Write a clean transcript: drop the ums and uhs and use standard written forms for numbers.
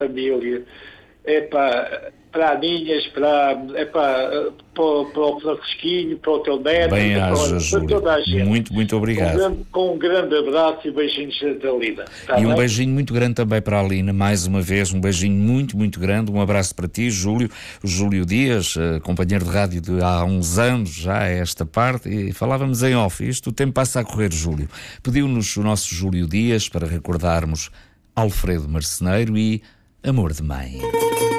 família, para Aninhas, para o Francisquinho, para o teu neto, para toda a gente. Muito obrigado. Com um grande abraço e beijinhos da Lina. Um beijinho muito grande também para a Lina, mais uma vez, um beijinho muito grande, um abraço para ti, Júlio. O Júlio Dias, companheiro de rádio de há uns anos já a esta parte, e falávamos em off, o tempo passa a correr, Júlio. Pediu-nos o nosso Júlio Dias para recordarmos Alfredo Marceneiro e Amor de Mãe.